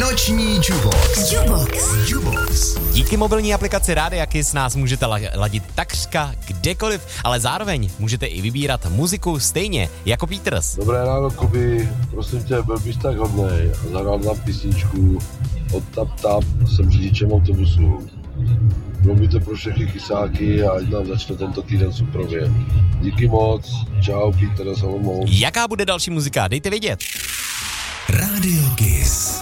Noční Jubox. Díky mobilní aplikaci Rádia Kiss nás můžete ladit takřka kdekoliv, ale zároveň můžete i vybírat muziku stejně jako Peters. Dobré ráno, Kuby. Prosím tě, byl bys tak hodnej a zahrál nám písničku od Tap Tap, jsem řidičem autobusu. Bylo by to pro všechny kysáky a ať nám začne tento týden suprově. Díky moc, čau, Peter z Olomouc. Jaká bude další muzika, dejte vědět. Rádio Kiss.